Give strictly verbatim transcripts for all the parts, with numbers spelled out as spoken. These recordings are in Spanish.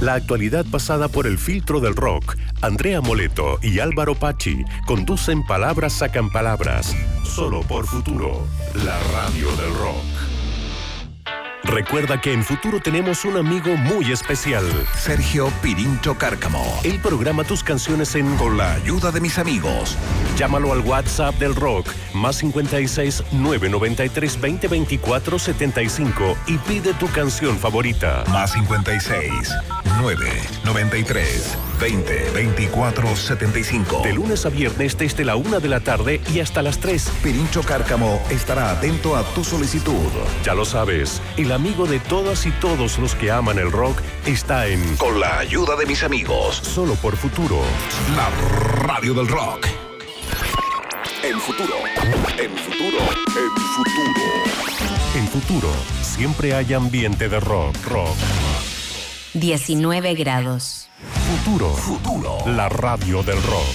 La actualidad pasada por el filtro del rock. Andrea Moleto y Álvaro Pachi conducen Palabras Sacan Palabras. Solo por Futuro, la radio del rock. Recuerda que en Futuro tenemos un amigo muy especial. Sergio Pirincho Cárcamo. Él programa tus canciones en Con la ayuda de mis amigos. Llámalo al WhatsApp del rock, más cincuenta y seis, nueve noventa y tres, veinte, veinticuatro, setenta y cinco y pide tu canción favorita. Más cincuenta y seis, nueve noventa y tres, veinte, veinticuatro, setenta y cinco. De lunes a viernes desde la una de la tarde y hasta las tres. Pirincho Cárcamo estará atento a tu solicitud. Ya lo sabes, el amigo de todas y todos los que aman el rock está en Con la ayuda de mis amigos. Solo por Futuro, la radio del rock. En Futuro, en Futuro, en Futuro. En Futuro, siempre hay ambiente de rock, rock. diecinueve grados. Futuro, Futuro. la radio del rock.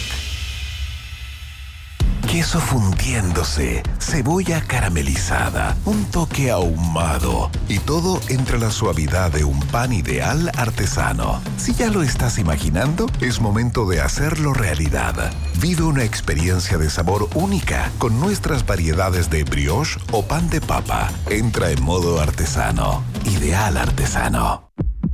Queso fundiéndose, cebolla caramelizada, un toque ahumado y todo entre la suavidad de un pan ideal artesano. Si ya lo estás imaginando, es momento de hacerlo realidad. Vive una experiencia de sabor única con nuestras variedades de brioche o pan de papa. Entra en modo artesano. Ideal artesano.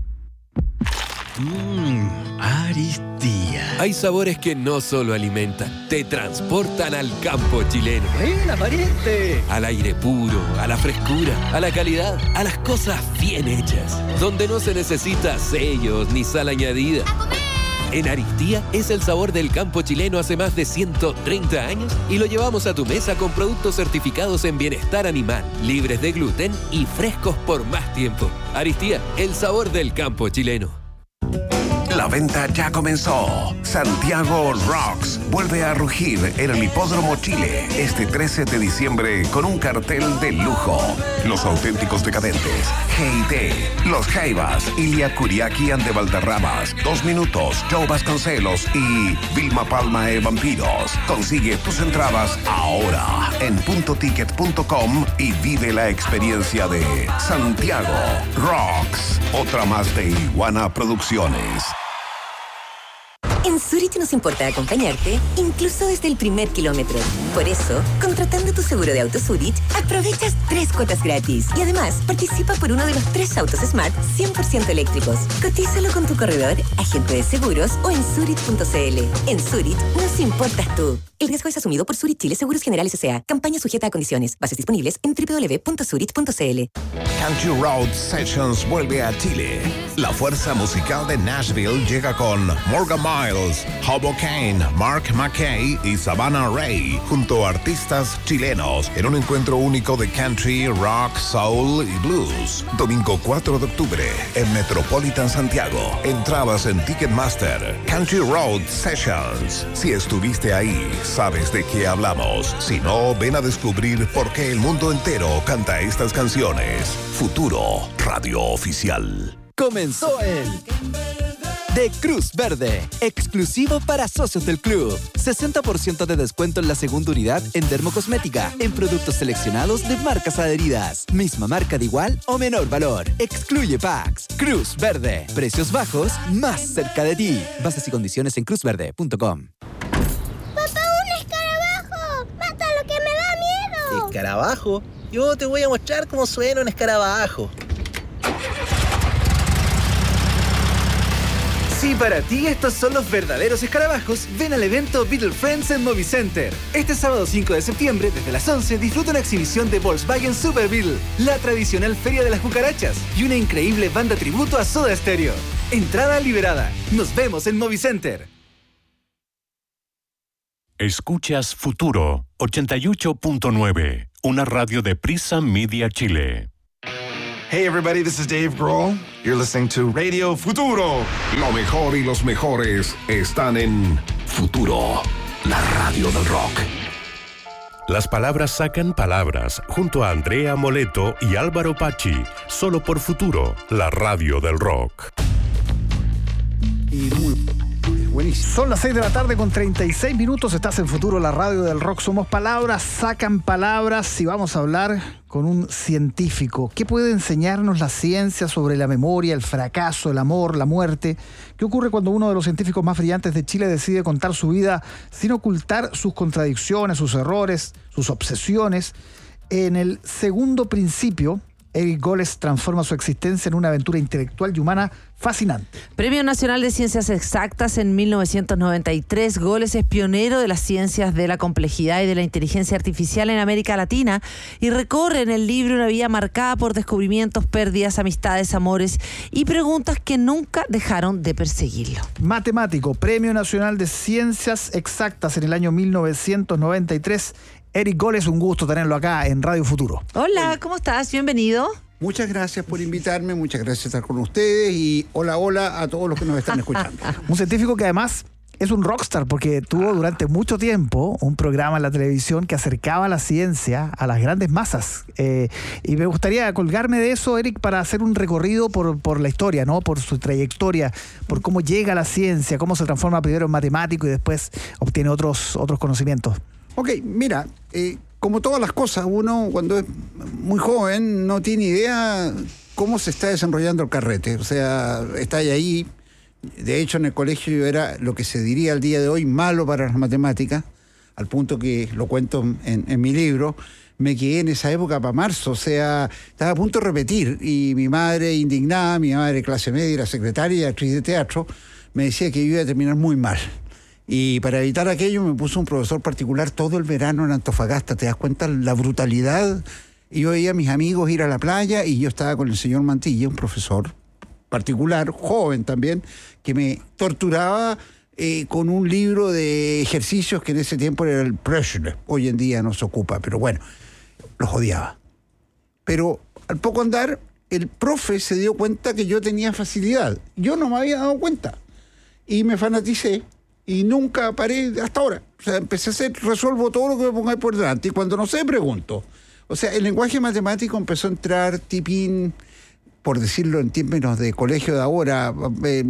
Mmm, Aristía. Hay sabores que no solo alimentan, te transportan al campo chileno. ¡Buena, pariente! Al aire puro, a la frescura, a la calidad, a las cosas bien hechas. Donde no se necesita sellos ni sal añadida. ¡A comer! En Aristía es el sabor del campo chileno hace más de ciento treinta años y lo llevamos a tu mesa con productos certificados en bienestar animal, libres de gluten y frescos por más tiempo. Aristía, el sabor del campo chileno. La venta ya comenzó. Santiago Rocks vuelve a rugir en el Hipódromo Chile este trece de diciembre con un cartel de lujo. Los auténticos decadentes, G I T, Los Jaivas, Ilia Kuriaki and de Valderramas, Dos Minutos, Joe Vasconcelos y Vilma Palma e Vampiros. Consigue tus entradas ahora en punto ticket punto com y vive la experiencia de Santiago Rocks. Otra más de Iguana Producciones. En Zurich nos importa acompañarte, incluso desde el primer kilómetro. Por eso, contratando tu seguro de auto Zurich, aprovechas tres cuotas gratis. Y además, participa por uno de los tres autos Smart cien por ciento eléctricos. Cotízalo con tu corredor, agente de seguros o en zurich punto c l. En Zurich nos importas tú. El riesgo es asumido por Zurich Chile Seguros Generales S A. Campaña sujeta a condiciones. Bases disponibles en doble u doble u doble u punto zurich punto c l. Country Road Sessions vuelve a Chile. La fuerza musical de Nashville llega con Morgan Miles, Hobo Kane, Mark McKay y Savannah Ray, junto a artistas chilenos, en un encuentro único de country, rock, soul y blues. Domingo cuatro de octubre en Metropolitan Santiago. Entradas en Ticketmaster. Country Road Sessions. Si estuviste ahí, sabes de qué hablamos. Si no, ven a descubrir por qué el mundo entero canta estas canciones. Futuro, radio oficial. Comenzó el de Cruz Verde, exclusivo para socios del club. sesenta por ciento de descuento en la segunda unidad en dermocosmética, en productos seleccionados de marcas adheridas. Misma marca de igual o menor valor. Excluye packs. Cruz Verde. Precios bajos, más cerca de ti. Bases y condiciones en cruz verde punto com. ¡Papá, un escarabajo! ¡Mátalo, que me da miedo! ¿Escarabajo? Yo te voy a mostrar cómo suena un escarabajo. Si para ti estos son los verdaderos escarabajos, ven al evento Beetle Friends en Movicenter. Este sábado cinco de septiembre, desde las once, disfruta una exhibición de Volkswagen Super Beetle, la tradicional feria de las cucarachas y una increíble banda tributo a Soda Stereo. Entrada liberada. Nos vemos en Movicenter. Escuchas Futuro ochenta y ocho punto nueve, una radio de Prisa Media Chile. Hey everybody, this is Dave Grohl. You're listening to Radio Futuro. Lo mejor y los mejores están en Futuro, la radio del rock. Las palabras sacan palabras, junto a Andrea Moleto y Álvaro Pachi, solo por Futuro, la radio del rock. Y muy Buenísimo. Son las seis de la tarde con treinta y seis minutos. Estás en Futuro, la radio del rock. Somos palabras, sacan palabras y vamos a hablar con un científico. ¿Qué puede enseñarnos la ciencia sobre la memoria, el fracaso, el amor, la muerte? ¿Qué ocurre cuando uno de los científicos más brillantes de Chile decide contar su vida sin ocultar sus contradicciones, sus errores, sus obsesiones? En el segundo principio, Eric Goles transforma su existencia en una aventura intelectual y humana fascinante. Premio Nacional de Ciencias Exactas en mil novecientos noventa y tres, Goles es pionero de las ciencias de la complejidad y de la inteligencia artificial en América Latina y recorre en el libro una vía marcada por descubrimientos, pérdidas, amistades, amores y preguntas que nunca dejaron de perseguirlo. Matemático, Premio Nacional de Ciencias Exactas en el año mil novecientos noventa y tres. Eric Goles, un gusto tenerlo acá en Radio Futuro. Hola, ¿cómo estás? Bienvenido. Muchas gracias por invitarme, muchas gracias por estar con ustedes y hola, hola a todos los que nos están escuchando. Un científico que además es un rockstar porque tuvo durante mucho tiempo un programa en la televisión que acercaba la ciencia a las grandes masas. Eh, y me gustaría colgarme de eso, Eric, para hacer un recorrido por, por la historia, ¿no? Por su trayectoria, por cómo llega la ciencia, cómo se transforma primero en matemático y después obtiene otros, otros conocimientos. Ok, mira, eh, como todas las cosas, uno cuando es muy joven no tiene idea cómo se está desarrollando el carrete. O sea, está ahí. De hecho, en el colegio yo era lo que se diría al día de hoy malo para las matemáticas, al punto que lo cuento en, en mi libro. Me quedé en esa época para marzo, o sea, estaba a punto de repetir. Y mi madre indignada, mi madre de clase media, era secretaria y actriz de teatro, me decía que yo iba a terminar muy mal. Y para evitar aquello me puso un profesor particular todo el verano en Antofagasta. ¿Te das cuenta la brutalidad? Y yo veía a mis amigos ir a la playa y yo estaba con el señor Mantilla, un profesor particular, joven también, que me torturaba eh, con un libro de ejercicios que en ese tiempo era el Presley. Hoy en día no se ocupa, pero bueno, los odiaba. Pero al poco andar, el profe se dio cuenta que yo tenía facilidad. Yo no me había dado cuenta. Y me fanaticé. Y nunca paré hasta ahora. O sea, empecé a hacer, resuelvo todo lo que me pongáis por delante. Y cuando no sé, pregunto. O sea, el lenguaje matemático empezó a entrar tipín, por decirlo en términos de colegio de ahora, eh,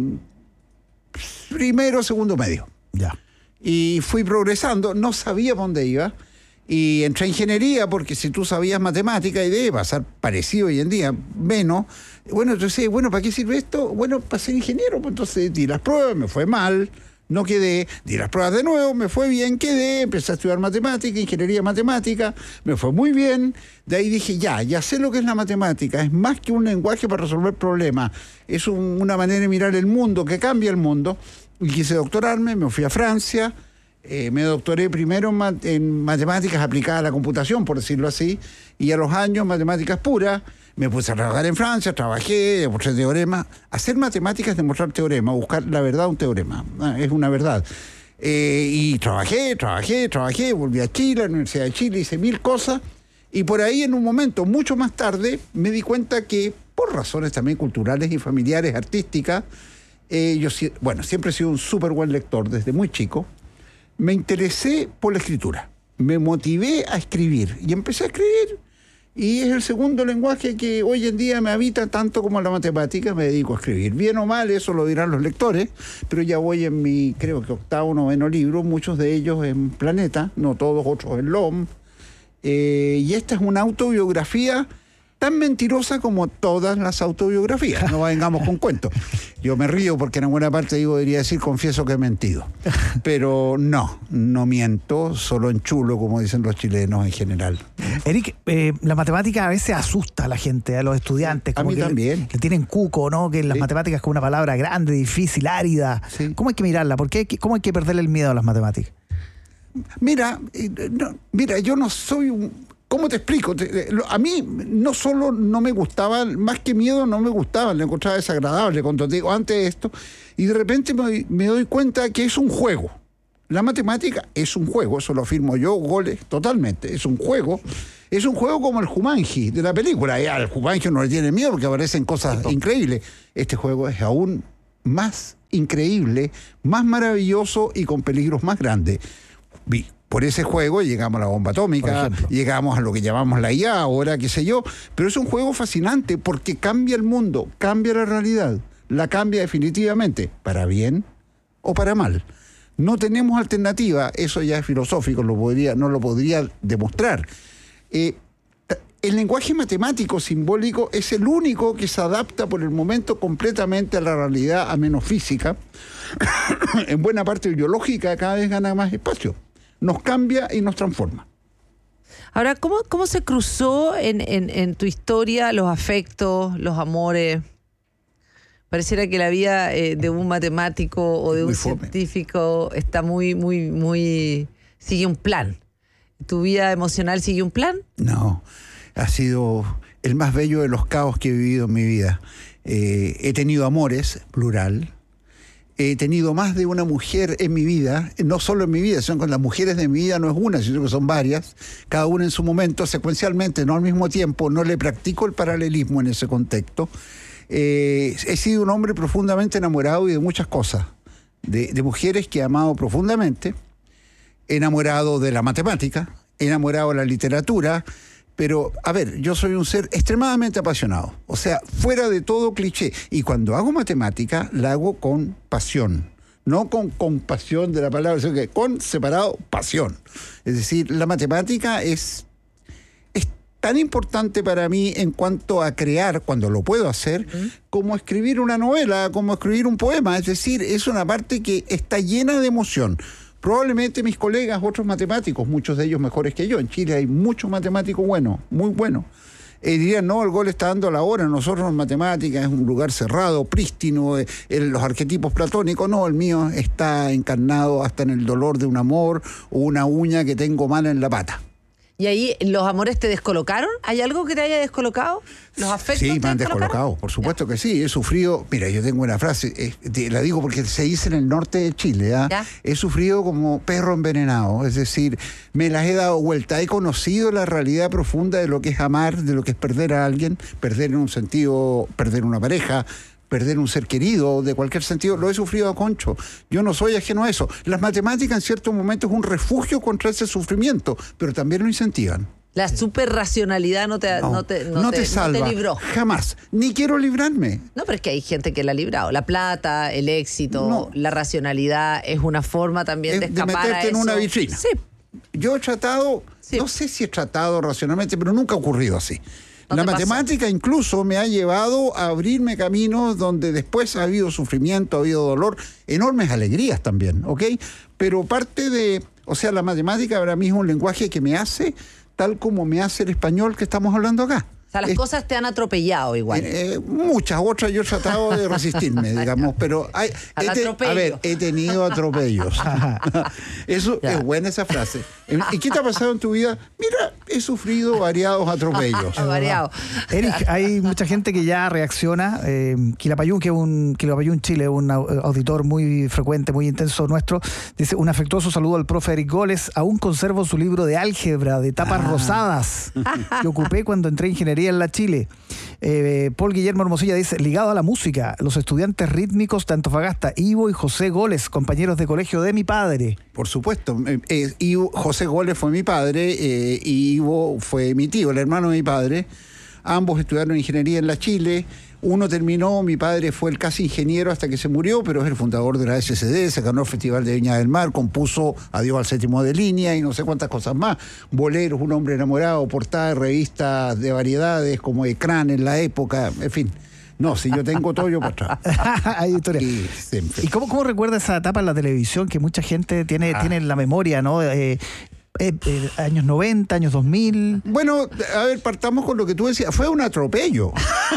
primero, segundo medio. Ya. Y fui progresando, no sabía para dónde iba. Y entré a ingeniería, porque si tú sabías matemática, y debe pasar parecido hoy en día, menos. Bueno, entonces, bueno, ¿para qué sirve esto? Bueno, para ser ingeniero. Pues entonces di las pruebas, me fue mal. No quedé, di las pruebas de nuevo, me fue bien, quedé, empecé a estudiar matemática, ingeniería matemática, me fue muy bien. De ahí dije, ya, ya sé lo que es la matemática, es más que un lenguaje para resolver problemas, es un, una manera de mirar el mundo, que cambia el mundo. Y quise doctorarme, me fui a Francia, eh, me doctoré primero en, mat en matemáticas aplicadas a la computación, por decirlo así, y a los años matemáticas puras. Me puse a trabajar en Francia, trabajé, demostré teoremas. Hacer matemáticas es demostrar teoremas, buscar la verdad de un teorema. Ah, es una verdad. Eh, y trabajé, trabajé, trabajé, volví a Chile, a la Universidad de Chile, hice mil cosas. Y por ahí, en un momento, mucho más tarde, me di cuenta que, por razones también culturales y familiares, artísticas, eh, yo, bueno, siempre he sido un súper buen lector desde muy chico. Me interesé por la escritura. Me motivé a escribir y empecé a escribir. Y es el segundo lenguaje que hoy en día me habita tanto como la matemática. Me dedico a escribir. Bien o mal, eso lo dirán los lectores, pero ya voy en mi, creo que octavo, noveno libro, muchos de ellos en Planeta, no todos, otros en L O M. Eh, y esta es una autobiografía tan mentirosa como todas las autobiografías. No vengamos con cuentos. Yo me río porque en alguna parte digo, debería decir, confieso que he mentido. Pero no, no miento, solo enchulo, como dicen los chilenos en general. Eric, eh, la matemática a veces asusta a la gente, a los estudiantes. Como a mí que también. Le, que tienen cuco, ¿no? Que las sí. matemáticas es como una palabra grande, difícil, árida. Sí. ¿Cómo hay que mirarla? ¿Por qué, ¿Cómo hay que perderle el miedo a las matemáticas? Mira, no, mira, yo no soy un... ¿Cómo te explico? A mí no solo no me gustaban, más que miedo no me gustaban, le encontraba desagradable cuando te digo antes de esto, y de repente me, me doy cuenta que es un juego. La matemática es un juego, eso lo afirmo yo, Goles, totalmente, es un juego. Es un juego como el Jumanji de la película. Y al Jumanji no le tiene miedo porque aparecen cosas increíbles. Este juego es aún más increíble, más maravilloso y con peligros más grandes. Vi. Por ese juego llegamos a la bomba atómica, llegamos a lo que llamamos la I A ahora, qué sé yo, pero es un juego fascinante porque cambia el mundo, cambia la realidad, la cambia definitivamente, para bien o para mal. No tenemos alternativa, eso ya es filosófico, lo podría, no lo podría demostrar. Eh, el lenguaje matemático simbólico es el único que se adapta por el momento completamente a la realidad, a menos física. En buena parte biológica cada vez gana más espacio. Nos cambia y nos transforma. Ahora, ¿cómo, cómo se cruzó en, en, en tu historia los afectos, los amores? Pareciera que la vida eh, de un matemático o de un científico está muy, muy, muy... sigue un plan. ¿Tu vida emocional sigue un plan? No, ha sido el más bello de los caos que he vivido en mi vida. Eh, he tenido amores, plural. He tenido más de una mujer en mi vida, no solo en mi vida, sino con las mujeres de mi vida no es una, sino que son varias, cada una en su momento, secuencialmente, no al mismo tiempo. No le practico el paralelismo en ese contexto. Eh, he sido un hombre profundamente enamorado y de muchas cosas, de, de mujeres que he amado profundamente, enamorado de la matemática, enamorado de la literatura, pero, a ver, yo soy un ser extremadamente apasionado, o sea, fuera de todo cliché, y cuando hago matemática, la hago con pasión, no con compasión de la palabra, sino que con separado pasión. Es decir, la matemática es, es tan importante para mí en cuanto a crear, cuando lo puedo hacer, ¿Mm? como escribir una novela, como escribir un poema, es decir, es una parte que está llena de emoción. Probablemente mis colegas, otros matemáticos, muchos de ellos mejores que yo, en Chile hay muchos matemáticos buenos, muy buenos, eh, dirían, no, el gol está dando la hora, nosotros en matemáticas es un lugar cerrado, prístino, eh, el, los arquetipos platónicos, no, el mío está encarnado hasta en el dolor de un amor o una uña que tengo mala en la pata. ¿Y ahí los amores te descolocaron? ¿Hay algo que te haya descolocado? ¿Los afectos sí, te me han descolocado, por supuesto que sí. He sufrido, mira, yo tengo una frase, eh, te, la digo porque se dice en el norte de Chile, ¿eh? He sufrido como perro envenenado, es decir, me las he dado vuelta, he conocido la realidad profunda de lo que es amar, de lo que es perder a alguien, perder en un sentido, perder una pareja, perder un ser querido, de cualquier sentido, lo he sufrido a concho. Yo no soy ajeno a eso. Las matemáticas en ciertos momentos es un refugio contra ese sufrimiento, pero también lo incentivan. La superracionalidad no te, no, no te, no no te, te salva, no te libró. Jamás. Ni quiero librarme. No, pero es que hay gente que la ha librado. La plata, el éxito, no. la racionalidad es una forma también es de escapar de meterte a eso. en una vitrina. Sí. Yo he tratado, sí. no sé si he tratado racionalmente, pero nunca ha ocurrido así. No la matemática pasó. Incluso me ha llevado a abrirme caminos donde después ha habido sufrimiento, ha habido dolor, enormes alegrías también, ¿ok? Pero parte de, o sea, la matemática ahora mismo es un lenguaje que me hace tal como me hace el español que estamos hablando acá. O sea, las es, cosas te han atropellado igual. Eh, muchas, otras yo he tratado de resistirme, digamos, pero hay, he te, a ver, he tenido atropellos. Eso ya. Es buena esa frase. ¿Y qué te ha pasado en tu vida? Mira, he sufrido variados atropellos. Variado. Eric, hay mucha gente que ya reacciona. Eh, Quilapayún, que es un Quilapayún Chile, un auditor muy frecuente, muy intenso nuestro, dice, un afectuoso saludo al profe Eric Goles. Aún conservo su libro de álgebra de tapas ah. rosadas que ocupé cuando entré en ingeniería en la Chile. Eh, Paul Guillermo Hermosilla dice, ligado a la música, los estudiantes rítmicos de Antofagasta, Ivo y José Goles, compañeros de colegio de mi padre. Por supuesto, eh, eh, Ivo, José Goles fue mi padre eh, y Ivo fue mi tío, el hermano de mi padre. Ambos estudiaron ingeniería en la Chile. Uno terminó, mi padre fue el casi ingeniero hasta que se murió, pero es el fundador de la S C D, se ganó el Festival de Viña del Mar, compuso Adiós al séptimo de línea y no sé cuántas cosas más. Boleros, un hombre enamorado, portada de revistas de variedades como Ecrán en la época, en fin. No, si yo tengo todo, yo para atrás. Hay historia. Y, ¿Y cómo, cómo recuerda esa etapa en la televisión que mucha gente tiene, ah. tiene en la memoria, ¿no? Eh, Eh, eh, años noventa, años dos mil. Bueno, a ver, partamos con lo que tú decías. Fue un atropello.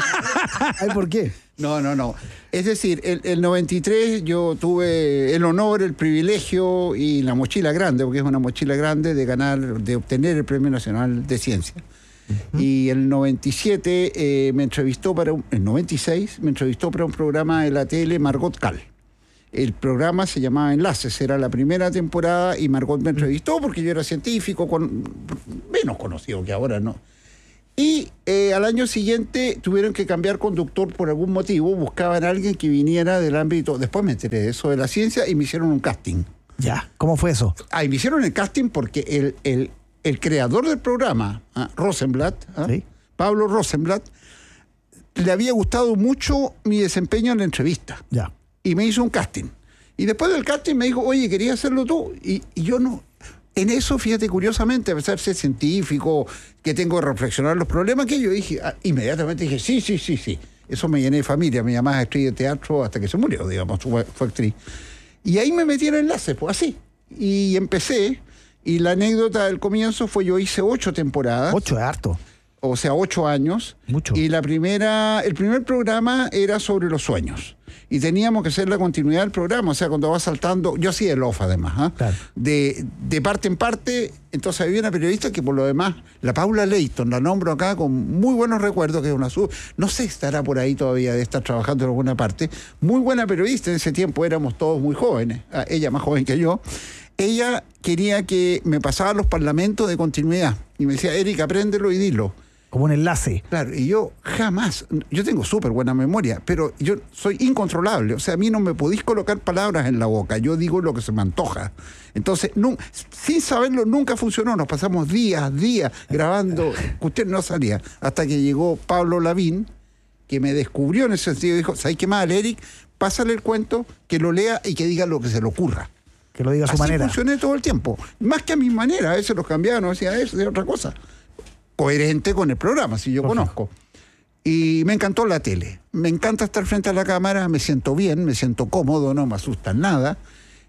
Ay, ¿por qué? No, no, no. Es decir, el, el noventa y tres yo tuve el honor, el privilegio y la mochila grande, porque es una mochila grande, de ganar, de obtener el Premio Nacional de Ciencia. Uh-huh. Y el noventa y siete eh, me entrevistó para un, el noventa y seis me entrevistó para un programa de la tele Margot Cal. El programa se llamaba Enlaces, era la primera temporada y Margot me entrevistó porque yo era científico, con, menos conocido que ahora, ¿no? Y eh, al año siguiente tuvieron que cambiar conductor por algún motivo, buscaban a alguien que viniera del ámbito, después me enteré de eso de la ciencia y me hicieron un casting. Ya, ¿cómo fue eso? Ah, y me hicieron el casting porque el, el, el creador del programa, ¿ah? Rosenblatt, ¿ah? ¿Sí? Pablo Rosenblatt, le había gustado mucho mi desempeño en la entrevista. Ya. Y me hizo un casting. Y después del casting me dijo, oye, ¿querías hacerlo tú? Y, y yo no... En eso, fíjate, curiosamente, a pesar de ser científico, que tengo que reflexionar los problemas, que yo dije, ah, inmediatamente dije, sí, sí, sí, sí. Eso me llené de familia. Mi mamá es actriz de teatro hasta que se murió, digamos, fue, fue actriz. Y ahí me metí en el enlace, pues así. Y empecé, y la anécdota del comienzo fue, yo hice ocho temporadas. Ocho es harto. O sea, ocho años. Mucho. Y la primera, el primer programa era sobre los sueños. Y teníamos que hacer la continuidad del programa, o sea, cuando vas saltando, yo hacía el off además, ¿eh? Claro. de, de parte en parte. Entonces había una periodista que por lo demás, la Paula Leighton, la nombro acá con muy buenos recuerdos, que es una sub, no sé, estará por ahí todavía de estar trabajando en alguna parte, muy buena periodista. En ese tiempo éramos todos muy jóvenes, ella más joven que yo. Ella quería que me pasara los parlamentos de continuidad y me decía, Eric, apréndelo y dilo. Como un enlace. Claro, y yo jamás, yo tengo súper buena memoria, pero yo soy incontrolable. O sea, a mí no me podéis colocar palabras en la boca, yo digo lo que se me antoja. Entonces, no, sin saberlo, nunca funcionó. Nos pasamos días, días grabando, usted no salía. Hasta que llegó Pablo Lavín, que me descubrió en ese sentido, y dijo, ¿sabes qué más, Eric? Pásale el cuento, que lo lea y que diga lo que se le ocurra. Que lo diga a su Así manera. funcioné todo el tiempo. Más que a mi manera, a veces los cambiaban, no decía eso, decía otra cosa. Coherente con el programa, si yo Ojo. conozco. Y me encantó la tele. Me encanta estar frente a la cámara, me siento bien, me siento cómodo, no me asusta nada.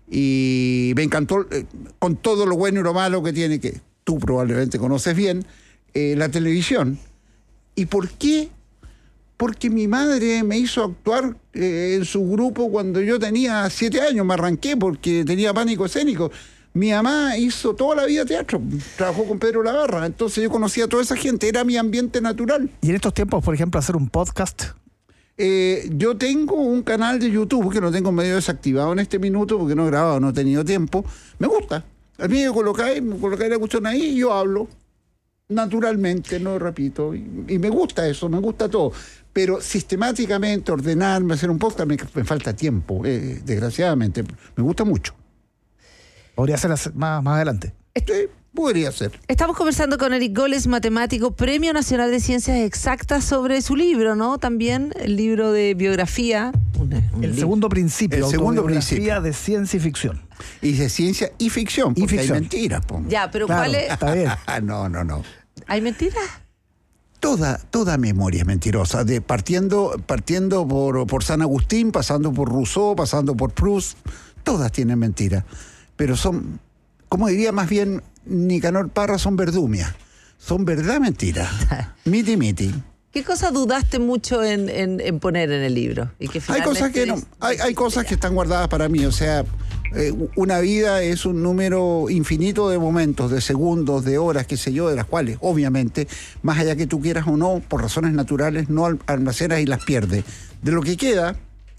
Y me encantó, eh, con todo lo bueno y lo malo que tiene, que tú probablemente conoces bien, eh, la televisión. ¿Y por qué? Porque mi madre me hizo actuar eh, en su grupo cuando yo tenía siete años. Me arranqué porque tenía pánico escénico. Mi mamá hizo toda la vida teatro, trabajó con Pedro Lavarra, entonces yo conocía a toda esa gente, era mi ambiente natural. ¿Y en estos tiempos, por ejemplo, hacer un podcast? Eh, yo tengo un canal de YouTube que lo tengo medio desactivado en este minuto porque no he grabado, no he tenido tiempo. Me gusta. A mí me colocáis, me colocáis la cuestión ahí y yo hablo naturalmente, no repito. Y, y me gusta eso, me gusta todo. Pero sistemáticamente ordenarme, hacer un podcast, me, me falta tiempo, eh, desgraciadamente. Me gusta mucho. Podría ser más, más adelante. Este podría ser. Estamos conversando con Eric Goles, matemático, Premio Nacional de Ciencias Exactas, sobre su libro, ¿no? También el libro de biografía. Un, un el libro. segundo principio. El segundo principio. De ciencia y ficción. Y de ciencia y ficción, porque y ficción. hay mentiras. Po. Ya, pero claro, ¿cuál es? Está bien. no, no, no. ¿Hay mentiras? Toda, toda memoria es mentirosa, de, partiendo, partiendo por, por San Agustín, pasando por Rousseau, pasando por Proust, todas tienen mentiras. Pero son, como diría más bien Nicanor Parra, son verdumias. Son verdad mentiras. Miti miti. ¿Qué cosas dudaste mucho en, en, en poner en el libro? Y que hay cosas que no, hay, hay cosas que están guardadas para mí. O sea, eh, una vida es un número infinito de momentos, de segundos, de horas, qué sé yo, de las cuales, obviamente, más allá que tú quieras o no, por razones naturales, no almacenas y las pierdes. De lo que queda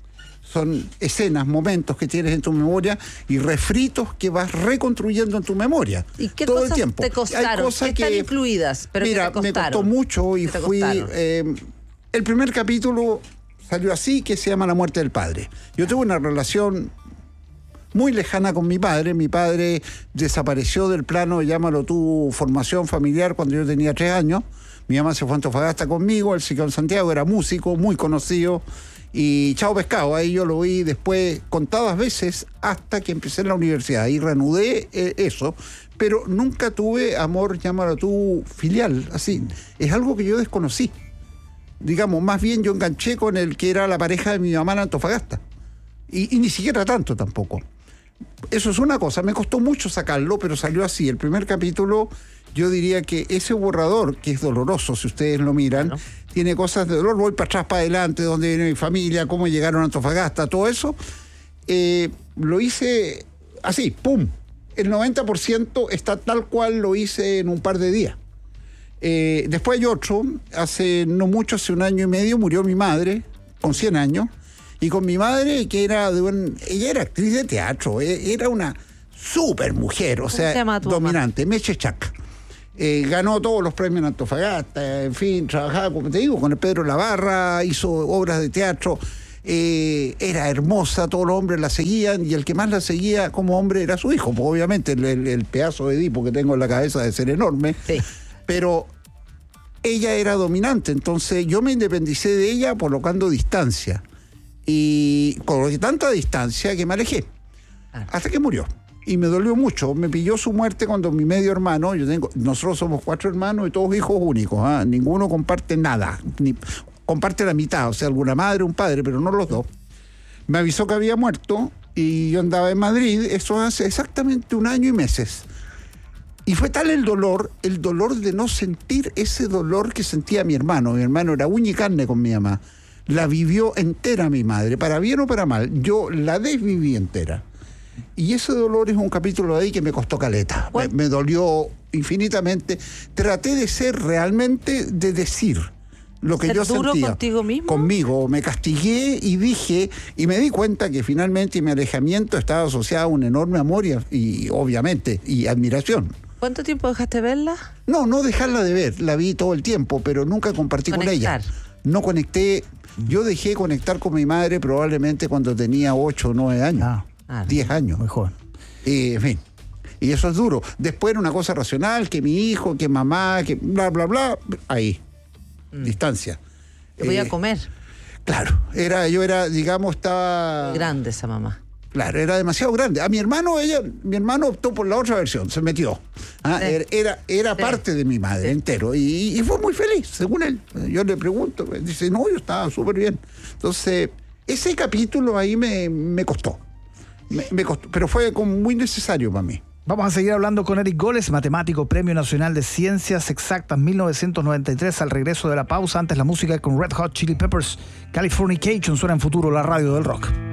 son escenas, momentos que tienes en tu memoria y refritos que vas reconstruyendo en tu memoria. ¿Y qué todo cosas el tiempo. te costaron? Hay cosas ¿Qué que están incluidas? Pero mira, que te me costaron? costó mucho y fui... Eh, el primer capítulo salió así, que se llama La muerte del padre. Yo tuve una relación muy lejana con mi padre. Mi padre desapareció del plano, llámalo tú, formación familiar, cuando yo tenía tres años. Mi mamá se fue a Antofagasta conmigo, él se quedó en Santiago, era músico, muy conocido. Y chao pescado, ahí yo lo vi después contadas veces hasta que empecé en la universidad. Ahí reanudé eh, eso, pero nunca tuve amor, llámalo tú, filial, así. Es algo que yo desconocí. Digamos, más bien yo enganché con el que era la pareja de mi mamá en Antofagasta. Y, y ni siquiera tanto tampoco. Eso es una cosa, me costó mucho sacarlo, pero salió así. El primer capítulo, yo diría que ese borrador, que es doloroso si ustedes lo miran, bueno, tiene cosas de dolor, voy para atrás, para adelante, dónde viene mi familia, cómo llegaron a Antofagasta, todo eso, eh, lo hice así, pum. El noventa por ciento está tal cual lo hice en un par de días. Eh, después hay otro, hace no mucho, hace un año y medio, murió mi madre, con cien años, y con mi madre, que era de un... Ella era actriz de teatro, era una súper mujer, o sea, dominante, Meche Chac. Eh, ganó todos los premios en Antofagasta, en fin, trabajaba, como te digo, con el Pedro Lavarra, hizo obras de teatro, eh, era hermosa, todos los hombres la seguían, y el que más la seguía como hombre era su hijo, pues obviamente el, el, el pedazo de Edipo que tengo en la cabeza de ser enorme, sí. Pero ella era dominante, entonces yo me independicé de ella colocando distancia, y con tanta distancia que me alejé. Ah. Hasta que murió. Y me dolió mucho. Me pilló su muerte cuando mi medio hermano, yo tengo, nosotros somos cuatro hermanos y todos hijos únicos. ¿eh? Ninguno comparte nada. Ni, comparte la mitad, o sea, alguna madre, un padre, pero no los dos. Me avisó que había muerto y yo andaba en Madrid, eso hace exactamente un año y meses. Y fue tal el dolor, el dolor de no sentir ese dolor que sentía mi hermano. Mi hermano era uña y carne con mi mamá. La vivió entera mi madre, para bien o para mal. Yo la desviví entera. Y ese dolor es un capítulo de ahí que me costó caleta. Me, me dolió infinitamente. Traté de ser realmente, de decir lo que ¿Ser yo duro sentía. contigo mismo? Conmigo. Me castigué y dije, y me di cuenta que finalmente mi alejamiento estaba asociado a un enorme amor y, y obviamente, y admiración. ¿Cuánto tiempo dejaste verla? No, no dejarla de ver. La vi todo el tiempo, pero nunca compartí Conectar. con ella. No conecté. Yo dejé conectar con mi madre probablemente cuando tenía ocho o nueve años. Ah. Ah, diez años. Muy joven. Y, en fin. Y eso es duro. Después era una cosa racional, que mi hijo, que mamá, que bla, bla, bla. Ahí. Mm. Distancia. Te voy eh, a comer. Claro. Era, yo era, digamos, estaba... Grande esa mamá. Claro, era demasiado grande. A mi hermano, ella, mi hermano optó por la otra versión, se metió. ¿Ah? Sí. Era, era sí. parte de mi madre, sí. entero. Y, y fue muy feliz, según él. Yo le pregunto, dice, no, yo estaba súper bien. Entonces, ese capítulo ahí me, me costó. Me, me costó, pero fue como muy necesario para mí. Vamos a seguir hablando con Eric Goles, matemático, Premio Nacional de Ciencias Exactas mil novecientos noventa y tres. Al regreso de la pausa, antes la música con Red Hot Chili Peppers, Californication, suena en Futuro, la radio del rock.